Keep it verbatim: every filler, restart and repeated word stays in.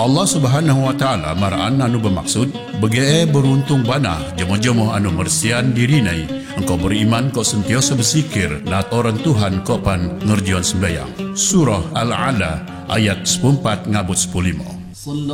Allah Subhanahu wa taala maraan anu bermaksud bege beruntung bana jemo-jemo anu mersian dirinai engkau beriman kau sentiasa bersikir natoran Tuhan kau pan ngerjian sembahyang. Surah Al-Ala ayat sepuluh empat ngabut sepuluh lima.